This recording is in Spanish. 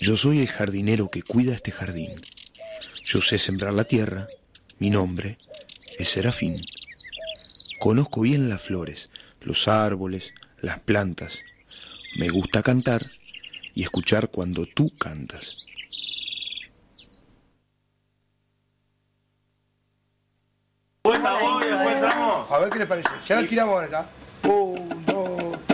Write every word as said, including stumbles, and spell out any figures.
Yo soy el jardinero que cuida este jardín. Yo sé sembrar la tierra. Mi nombre es Serafín. Conozco bien las flores, los árboles, las plantas. Me gusta cantar y escuchar cuando tú cantas. A ver qué le parece. Ya la tiramos ahora, ¿ya? Uh.